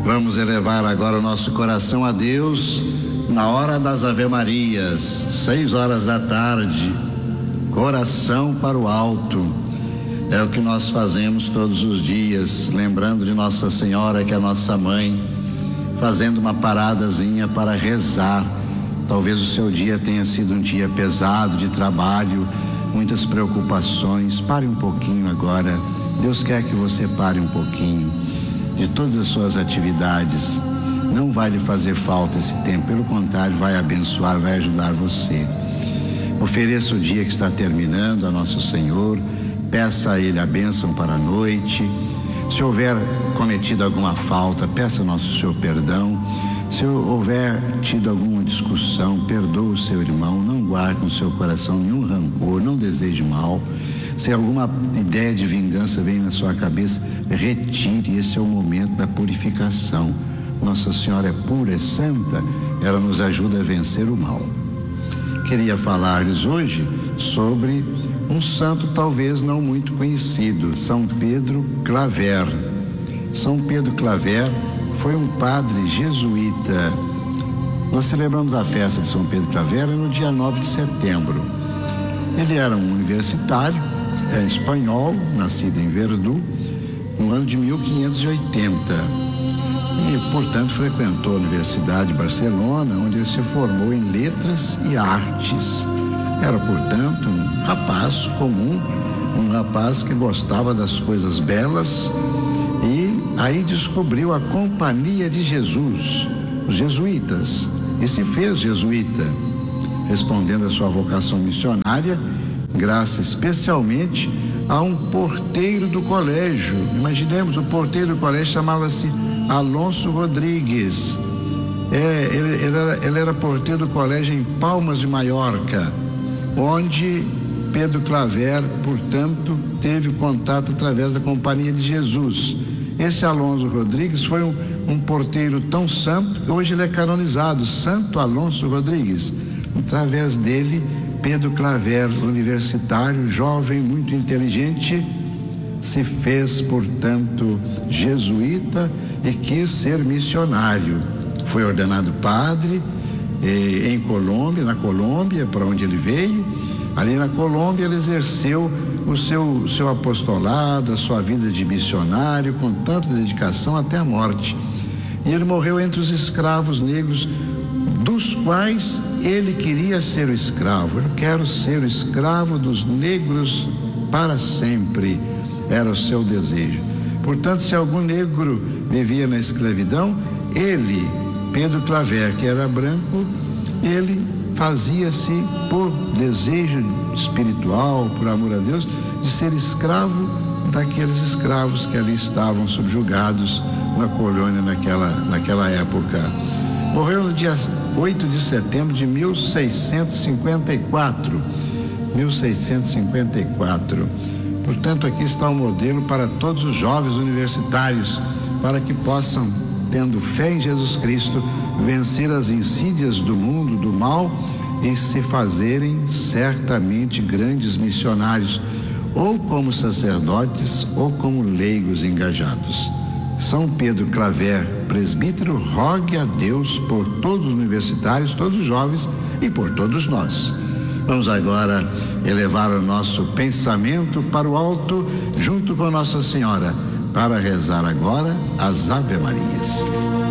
Vamos elevar agora o nosso coração a Deus na hora das Ave-Marias, 6 horas da tarde. Coração para o alto. É o que nós fazemos todos os dias, lembrando de Nossa Senhora, que é a nossa mãe, fazendo uma paradazinha para rezar. Talvez o seu dia tenha sido um dia pesado de trabalho, muitas preocupações. Pare um pouquinho agora. Deus quer que você pare um pouquinho de todas as suas atividades. Não vai lhe fazer falta esse tempo, pelo contrário, vai abençoar, vai ajudar você. Ofereça o dia que está terminando a Nosso Senhor, peça a Ele a bênção para a noite. Se houver cometido alguma falta, peça ao Nosso Senhor perdão. Se houver tido alguma discussão, perdoe o seu irmão, não guarde no seu coração nenhum rancor, não deseje mal. Se alguma ideia de vingança vem na sua cabeça, retire. Esse é o momento da purificação. Nossa Senhora é pura, é santa, ela nos ajuda a vencer o mal. Queria falar-lhes hoje sobre um santo talvez não muito conhecido, São Pedro Claver. São Pedro Claver foi um padre jesuíta. Nós celebramos a festa de São Pedro Claver no dia 9 de setembro. Ele era um universitário, espanhol, nascido em Verdú, no ano de 1580. E, portanto, frequentou a Universidade de Barcelona, onde ele se formou em letras e artes. Era, portanto, um rapaz comum, um rapaz que gostava das coisas belas, e aí descobriu a Companhia de Jesus, os jesuítas, e se fez jesuíta, respondendo à sua vocação missionária, graças especialmente a um porteiro do colégio. Imaginemos, o porteiro do colégio chamava-se Alonso Rodrigues. Ele era porteiro do colégio em Palmas de Maiorca, onde Pedro Claver, portanto, teve contato através da Companhia de Jesus. Esse Alonso Rodrigues foi um porteiro tão santo que hoje ele é canonizado, Santo Alonso Rodrigues. Através dele, Pedro Claver, universitário, jovem, muito inteligente, se fez, portanto, jesuíta e quis ser missionário. Foi ordenado padre em Colômbia, na Colômbia, para onde ele veio. Ali na Colômbia ele exerceu o seu apostolado, a sua vida de missionário, com tanta dedicação até a morte. E ele morreu entre os escravos negros, dos quais ele queria ser o escravo. Eu quero ser o escravo dos negros para sempre, era o seu desejo. Portanto, se algum negro vivia na escravidão, ele, Pedro Claver, que era branco, ele fazia-se por desejo espiritual, por amor a Deus, de ser escravo daqueles escravos que ali estavam subjugados na colônia naquela época. Morreu no dia 8 de setembro de 1654. 1654. Portanto, aqui está um modelo para todos os jovens universitários, para que possam, tendo fé em Jesus Cristo, vencer as insídias do mundo, do mal, e se fazerem certamente grandes missionários, ou como sacerdotes, ou como leigos engajados. São Pedro Claver, presbítero, rogue a Deus por todos os universitários, todos os jovens e por todos nós. Vamos agora elevar o nosso pensamento para o alto, junto com Nossa Senhora, para rezar agora as Ave-Marias.